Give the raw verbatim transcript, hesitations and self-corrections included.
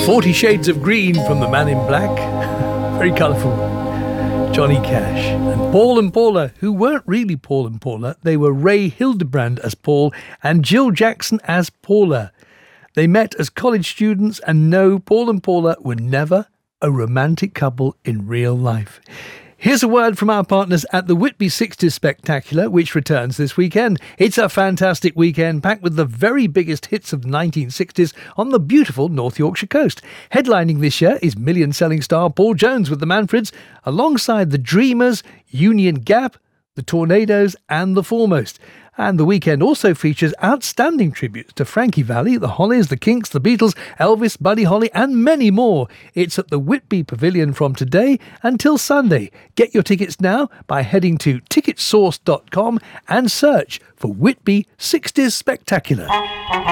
Forty Shades of Green from The Man in Black. Very colourful. Johnny Cash. And Paul and Paula, who weren't really Paul and Paula. They were Ray Hildebrand as Paul and Jill Jackson as Paula. They met as college students, and no, Paul and Paula were never a romantic couple in real life. Here's a word from our partners at the Whitby sixties Spectacular, which returns this weekend. It's a fantastic weekend packed with the very biggest hits of the nineteen sixties on the beautiful North Yorkshire coast. Headlining this year is million-selling star Paul Jones with the Manfreds, alongside the Dreamers, Union Gap, the Tornadoes and the Foremost. And the weekend also features outstanding tributes to Frankie Valli, the Hollies, the Kinks, the Beatles, Elvis, Buddy Holly and many more. It's at the Whitby Pavilion from today until Sunday. Get your tickets now by heading to ticket source dot com and search for Whitby sixties Spectacular.